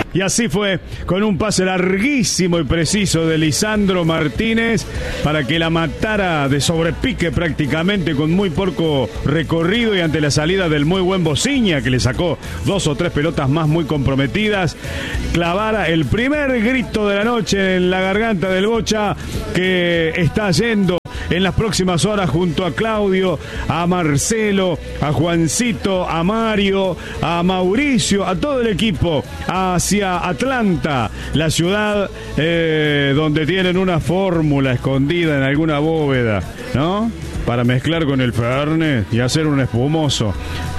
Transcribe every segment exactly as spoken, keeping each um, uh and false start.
Y así fue, con un pase larguísimo y preciso de Lisandro Martínez para que la matara de sobrepique prácticamente, con muy poco recorrido, y ante la salida del muy buen Bociña, que le sacó dos o tres pelotas más muy comprometidas, clavara el primer grito de la noche en la garganta del Bocha, que está yendo en las próximas horas junto a Claudio, a Marcelo, a Juancito, a Mario, a Mauricio, a todo el equipo hacia Atlanta, la ciudad eh, donde tienen una fórmula escondida en alguna bóveda, ¿no? Para mezclar con el Fernet y hacer un espumoso.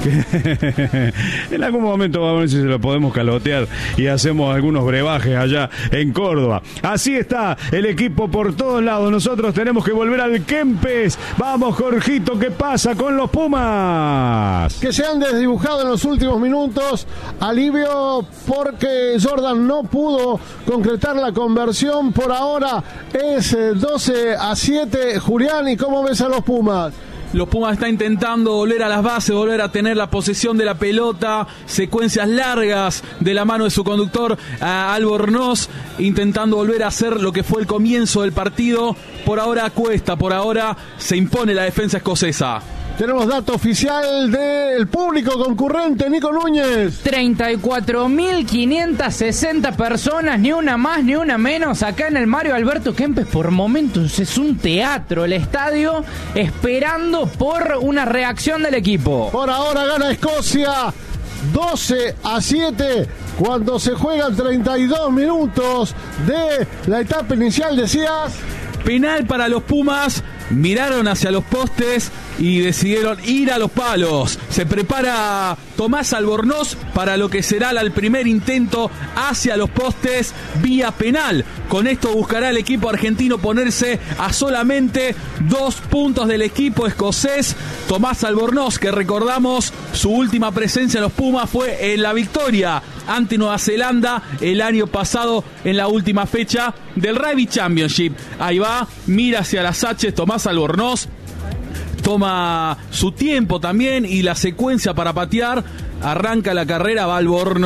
En algún momento vamos a ver si se lo podemos calotear y hacemos algunos brebajes allá en Córdoba. Así está el equipo por todos lados. Nosotros tenemos que volver al Kempes. Vamos, Jorgito, ¿qué pasa con los Pumas? Que se han desdibujado en los últimos minutos. Alivio porque Jordan no pudo concretar la conversión. Por ahora es doce a siete. Julián, ¿y cómo ves a los Pumas? Los Pumas están intentando volver a las bases, volver a tener la posesión de la pelota, secuencias largas de la mano de su conductor Albornoz, intentando volver a hacer lo que fue el comienzo del partido. Por ahora cuesta, por ahora se impone la defensa escocesa. Tenemos dato oficial del público concurrente, Nico Núñez. treinta y cuatro mil quinientas sesenta personas, ni una más ni una menos, acá en el Mario Alberto Kempes. Por momentos es un teatro el estadio, esperando por una reacción del equipo. Por ahora gana Escocia doce a siete cuando se juegan treinta y dos minutos de la etapa inicial, decías. Penal para los Pumas, miraron hacia los postes y decidieron ir a los palos. Se prepara Tomás Albornoz para lo que será el primer intento hacia los postes vía penal. Con esto buscará el equipo argentino ponerse a solamente dos puntos del equipo escocés. Tomás Albornoz, que recordamos su última presencia en los Pumas fue en la victoria ante Nueva Zelanda el año pasado en la última fecha del Rugby Championship. Ahí va, mira hacia las H Tomás Albornoz, toma su tiempo también y la secuencia para patear. Arranca la carrera, va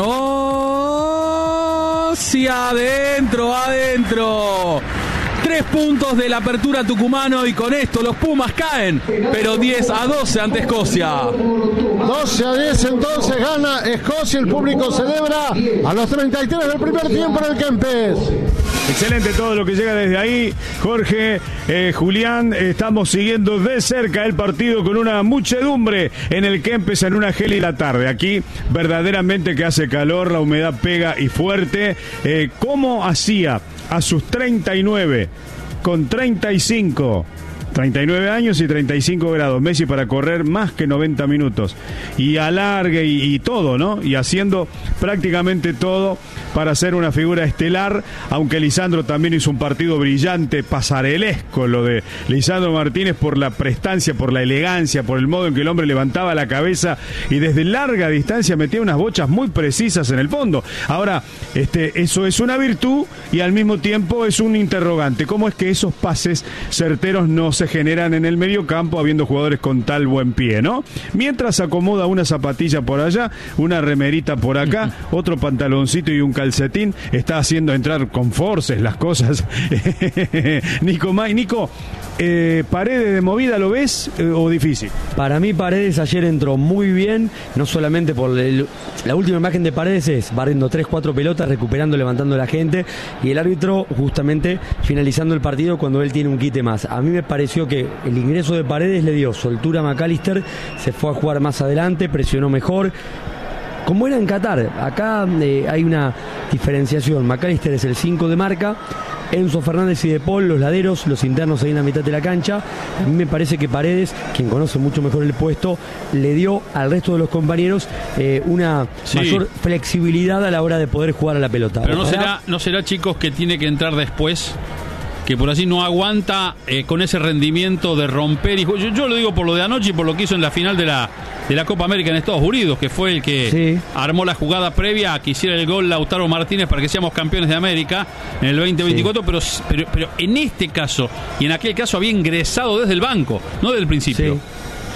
Albornoz y adentro, adentro. Tres puntos de la apertura tucumano y con esto los Pumas caen, pero diez a doce ante Escocia. doce a diez entonces gana Escocia, el público celebra a los treinta y tres del primer tiempo en el Kempes. Excelente todo lo que llega desde ahí, Jorge, eh, Julián, estamos siguiendo de cerca el partido con una muchedumbre en el Kempes en una gélida tarde. Aquí verdaderamente que hace calor, la humedad pega y fuerte. Eh, ¿Cómo hacía a sus treinta y nueve, con treinta y cinco, treinta y nueve años y treinta y cinco grados, Messi para correr más que noventa minutos y alargue y, y todo, ¿no? Y haciendo prácticamente todo para ser una figura estelar, aunque Lisandro también hizo un partido brillante, pasarelesco lo de Lisandro Martínez, por la prestancia, por la elegancia, por el modo en que el hombre levantaba la cabeza y desde larga distancia metía unas bochas muy precisas en el fondo. Ahora, este, eso es una virtud y al mismo tiempo es un interrogante. ¿Cómo es que esos pases certeros no se generan en el medio campo habiendo jugadores con tal buen pie, ¿no? Mientras acomoda una zapatilla por allá, una remerita por acá, otro pantaloncito y un calcetín, está haciendo entrar con forces las cosas. Nico May, Nico, eh, Paredes de movida, ¿lo ves eh, o difícil? Para mí Paredes ayer entró muy bien, no solamente por el, la última imagen de Paredes es barriendo tres, cuatro pelotas, recuperando, levantando a la gente, y el árbitro justamente finalizando el partido cuando él tiene un quite más. A mí me pareció que el ingreso de Paredes le dio soltura a McAllister, se fue a jugar más adelante, presionó mejor, como era en Qatar. Acá eh, hay una diferenciación. McAllister es el cinco de marca, Enzo Fernández y De Paul, los laderos, los internos ahí en la mitad de la cancha. A mí me parece que Paredes, quien conoce mucho mejor el puesto, le dio al resto de los compañeros eh, una sí. mayor flexibilidad a la hora de poder jugar a la pelota. Pero no será, no será, chicos, que tiene que entrar después, que por así no aguanta eh, con ese rendimiento de romper. Y yo, yo lo digo por lo de anoche y por lo que hizo en la final de la de la Copa América en Estados Unidos, que fue el que sí. armó la jugada previa a que hiciera el gol Lautaro Martínez para que seamos campeones de América en el veinte veinticuatro, sí. pero, pero, pero en este caso y en aquel caso había ingresado desde el banco, no desde el principio. Sí.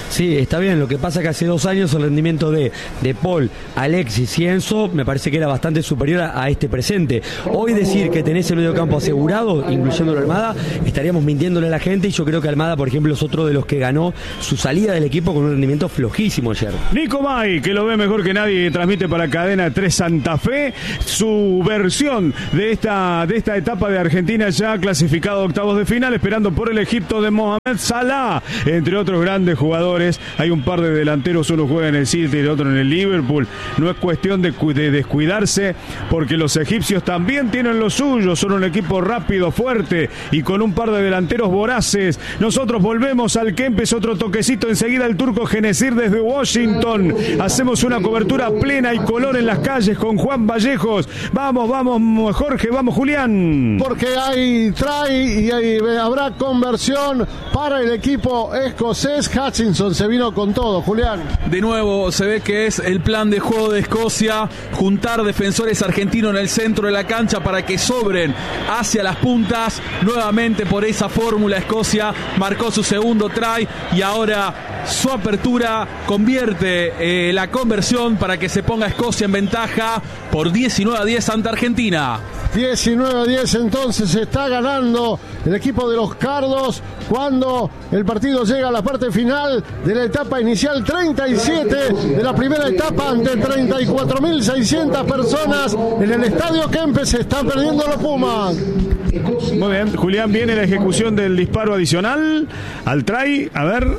Sí, está bien. Lo que pasa es que hace dos años el rendimiento de, de Paul, Alexis y Enzo me parece que era bastante superior a, a este presente. Hoy decir que tenés el medio campo asegurado, incluyendo a Almada, estaríamos mintiéndole a la gente, y yo creo que Almada, por ejemplo, es otro de los que ganó su salida del equipo con un rendimiento flojísimo ayer. Nico May, que lo ve mejor que nadie, transmite para Cadena tres Santa Fe su versión de esta, de esta etapa de Argentina, ya clasificado a octavos de final, esperando por el Egipto de Mohamed Salah, entre otros grandes jugadores. Hay un par de delanteros, uno juega en el City y el otro en el Liverpool. No es cuestión de, de descuidarse, porque los egipcios también tienen lo suyo, son un equipo rápido, fuerte y con un par de delanteros voraces. Nosotros volvemos al Kempes, otro toquecito, enseguida el turco Genesir desde Washington. Hacemos una cobertura plena y color en las calles con Juan Vallejos. Vamos, vamos Jorge, vamos Julián. Porque hay try y hay, habrá conversión para el equipo escocés. Hutchinson se vino con todo, Julián. De nuevo se ve que es el plan de juego de Escocia, juntar defensores argentinos en el centro de la cancha para que sobren hacia las puntas. Nuevamente por esa fórmula Escocia marcó su segundo try y ahora su apertura convierte eh, la conversión para que se ponga Escocia en ventaja por diecinueve a diez ante Argentina. diecinueve a diez, entonces se está ganando el equipo de los Cardos cuando el partido llega a la parte final de la etapa inicial. Treinta y siete de la primera etapa ante treinta y cuatro mil seiscientas personas en el estadio Kempes. Se están perdiendo los Pumas. Muy bien, Julián, viene la ejecución del disparo adicional al try. A ver,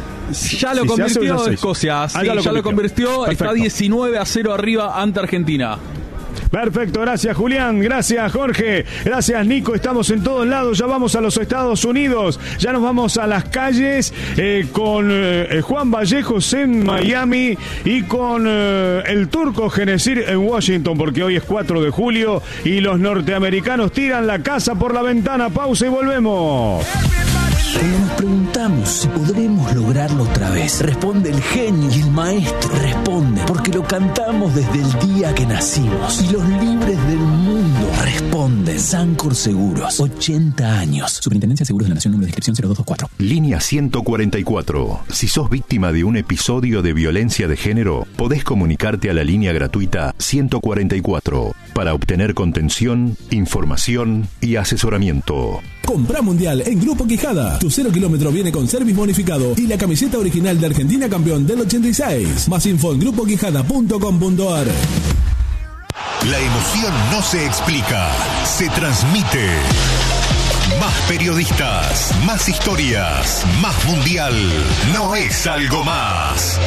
ya lo si convirtió Escocia, sí, ah, ya lo ya convirtió. lo convirtió. Perfecto. Está diecinueve a cero arriba ante Argentina. Perfecto, gracias Julián, gracias Jorge, gracias Nico, estamos en todos lados, ya vamos a los Estados Unidos, ya nos vamos a las calles eh, con eh, Juan Vallejos en Miami y con eh, el turco Genesir en Washington, porque hoy es cuatro de julio y los norteamericanos tiran la casa por la ventana. Pausa y volvemos. Cuando nos preguntamos si podremos lograrlo otra vez, responde el genio y el maestro. Responde porque lo cantamos desde el día que nacimos. Y los libres del mundo responden. Sancor Seguros, ochenta años. Superintendencia de Seguros de la Nación, número de inscripción cero dos dos cuatro. Línea ciento cuarenta y cuatro. Si sos víctima de un episodio de violencia de género, podés comunicarte a la línea gratuita ciento cuarenta y cuatro para obtener contención, información y asesoramiento. Compra mundial en Grupo Quijada. Tu cero kilómetro viene con service bonificado y la camiseta original de Argentina campeón del ochenta y seis. Más info en grupo quijada punto com punto a r. La emoción no se explica, se transmite. Más periodistas, más historias, más mundial. No es algo más.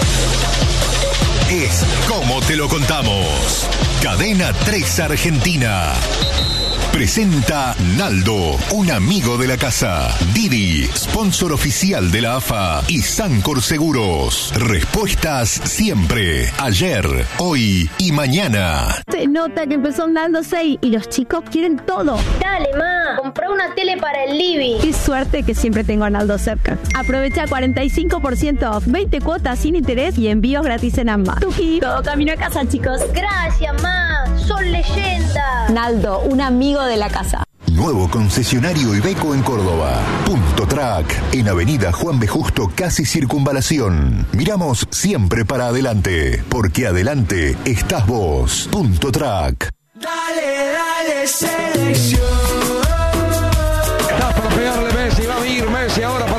Es como te lo contamos. Cadena tres Argentina. Presenta Naldo, un amigo de la casa. Didi, sponsor oficial de la A F A. Y Sancor Seguros. Respuestas siempre. Ayer, hoy y mañana. Se nota que empezó Naldo seis y los chicos quieren todo. Dale, ma, compré una tele para el living. Qué suerte que siempre tengo a Naldo cerca. Aprovecha cuarenta y cinco por ciento off, veinte cuotas sin interés y envíos gratis en ambas. Tuki, todo camino a casa, chicos. Gracias, ma, son leyendas. Naldo, un amigo de la casa. Nuevo concesionario Iveco en Córdoba. Punto Track, en Avenida Juan B. Justo, casi Circunvalación. Miramos siempre para adelante, porque adelante estás vos. Punto Track. Dale, dale, selección. Está por pegarle Messi, va a ir Messi ahora